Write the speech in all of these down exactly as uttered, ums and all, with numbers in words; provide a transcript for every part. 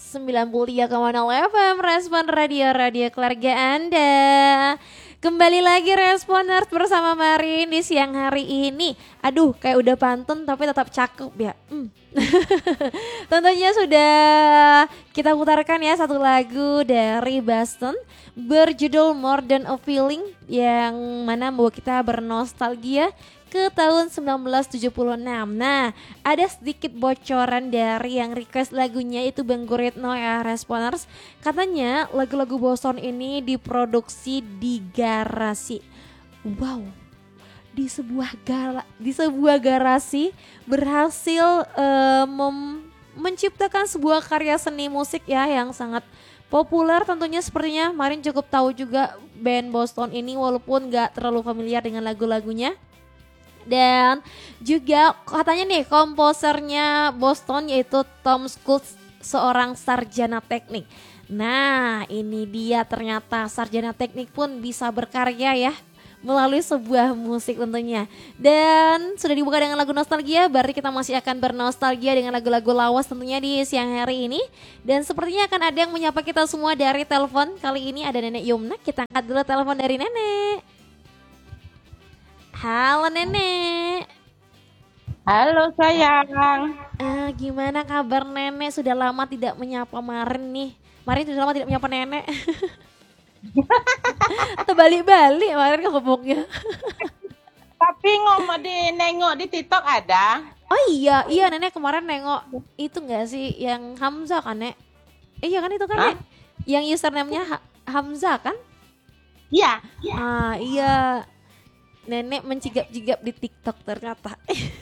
sembilan puluh tiga koma nol F M Respon Radio-Radio Keluarga Anda. Kembali lagi Responers bersama Marin di siang hari ini. Aduh kayak udah pantun tapi tetap cakep ya. hmm. Tentunya sudah kita putarkan ya satu lagu dari Boston berjudul More Than a Feeling, yang mana membawa kita bernostalgia ke tahun sembilan belas tujuh puluh enam. Nah, ada sedikit bocoran dari yang request lagunya itu Bang Guritno ya Responers. Katanya lagu-lagu Boston ini diproduksi di garasi. Wow. Di sebuah gara, di sebuah garasi berhasil uh, mem- menciptakan sebuah karya seni musik ya yang sangat populer tentunya. Sepertinya Marin cukup tahu juga band Boston ini walaupun gak terlalu familiar dengan lagu-lagunya. Dan juga katanya nih komposernya Boston yaitu Tom Scholz, seorang sarjana teknik. Nah ini dia, ternyata sarjana teknik pun bisa berkarya ya melalui sebuah musik tentunya. Dan sudah dibuka dengan lagu nostalgia, berarti kita masih akan bernostalgia dengan lagu-lagu lawas tentunya di siang hari ini. Dan sepertinya akan ada yang menyapa kita semua dari telepon. Kali ini ada Nenek Yumna, kita angkat dulu telepon dari Nenek. Halo Nenek. Halo sayang. Ah, gimana kabar Nenek? Sudah lama tidak menyapa Marin nih. Marin sudah lama tidak menyapa Nenek. Atau balik-balik Marin ngomongnya. Tapi ngomong di nengok di TikTok ada. Oh iya, iya Nenek kemarin nengok itu enggak sih yang Hamzah kan Nek? Eh, iya kan itu kan Nek? Yang username-nya ha- Hamzah kan? Iya. Ah iya. Nenek mencigap-cigap di TikTok ternyata.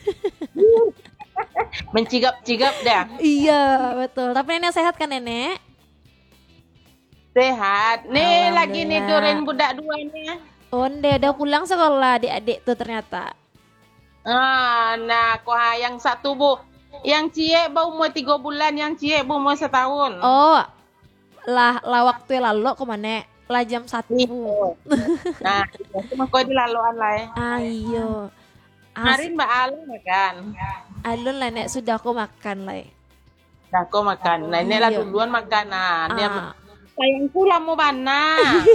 Mencigap-cigap dah. Iya betul. Tapi Nenek sehat kan Nenek? Sehat. Nih lagi nidurin budak duanya. Onde udah pulang sekolah adik-adik tuh ternyata. Ah, nah kok yang satu bu, yang cie baru umur tiga bulan, yang cie baru umur setahun. Oh, lah lah waktu lalu kemana? Lah jam satu. Nah, itu mah kau di laluan lah. Ayo. Hari Mbak Alun makan. Alun lah Nek, sudah aku makan lah. Dah kau makan. Nah ini lah duluan makan. Nah, dia Ah. sayangku lah mau mana.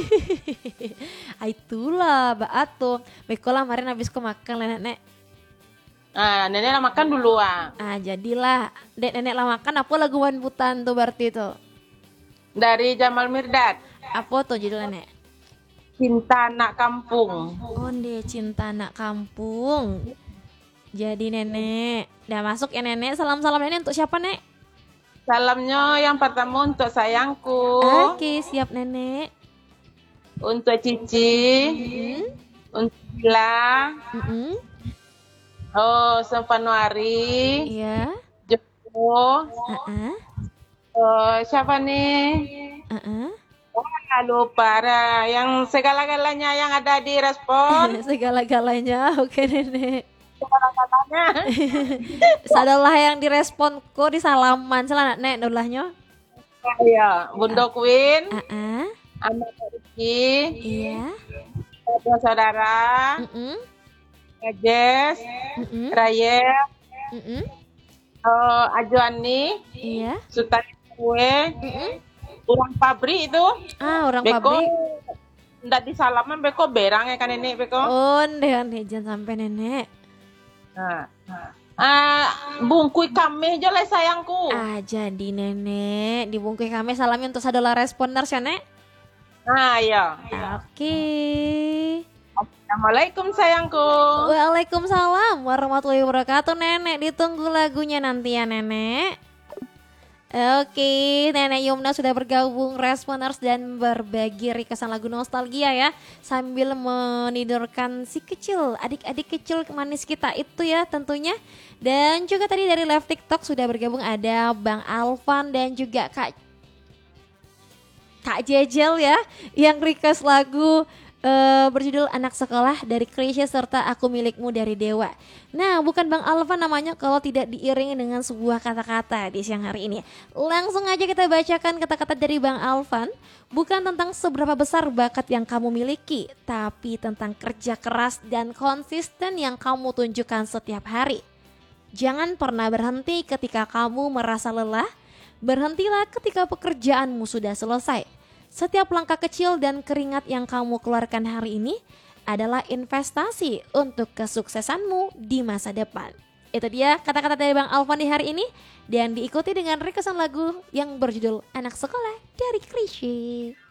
Itulah Mbak tuh. Bekolah kemarin habis ku makan lah Nenek. Ah, nenek lah makan dulu ah. Ah, jadilah Dek Nenek lah makan apa lagu Wan Putan tuh berarti tuh. Dari Jamal Mirdad. Apa tuh judulnya Nek? Cinta Anak Kampung. Onde Cinta Anak Kampung. Jadi Nenek, udah masuk ya Nenek. Salam-salam Nenek untuk siapa Nek? Salamnya yang pertama untuk sayangku. Oke, siap Nenek. Untuk Cici. Mm-hmm. Untuk Bila. Mm-hmm. Oh, Sempanuari. Iya. Joko. Uh-uh. Oh, siapa nih? Uh-uh. Oh, lupa dah. Yang segala-galanya yang ada di respon. Segala-galanya, oke Nenek. Segala-galanya. Sadalah yang direspon kok di salaman salah Nek nulahnya. Iya, Bunda Queen. Uh-uh. Anak Riki. Iya. Dua saudara. Mm-mm. Jess. Mm-mm. Raya. Mm-mm. Oh, Ajuani. Iya. Sultan kue. Mm-mm. Orang pabrik itu. Ah, orang Beko, pabrik. ndak di salaman Beko berang ya kan nenek Beko. Onde onde jangan sampai Nenek. Nah. Ah, bungkui kami aja lah sayangku. Ah, jadi Nenek dibungkus kami salamnya untuk saudara responers ya Nek. Nah, ya. Oke. Assalamualaikum sayangku. Waalaikumsalam warahmatullahi wabarakatuh Nenek. Ditunggu lagunya nanti ya Nenek. Oke, Nenek Yumna sudah bergabung Responers dan berbagi requestan lagu nostalgia ya, sambil menidurkan si kecil, adik-adik kecil manis kita itu ya tentunya. Dan juga tadi dari live TikTok sudah bergabung ada Bang Alvan dan juga Kak Kak Jejel ya, yang request lagu Uh, berjudul Anak Sekolah dari Krisya serta Aku Milikmu dari Dewa. Nah, bukan Bang Alvan namanya kalau tidak diiringi dengan sebuah kata-kata di siang hari ini. Langsung aja kita bacakan kata-kata dari Bang Alvan. Bukan tentang seberapa besar bakat yang kamu miliki, tapi tentang kerja keras dan konsisten yang kamu tunjukkan setiap hari. Jangan pernah berhenti ketika kamu merasa lelah. Berhentilah ketika pekerjaanmu sudah selesai. Setiap langkah kecil dan keringat yang kamu keluarkan hari ini adalah investasi untuk kesuksesanmu di masa depan. Itu dia kata-kata dari Bang Alvan di hari ini, dan diikuti dengan ringkasan lagu yang berjudul Anak Sekolah dari Chrisye.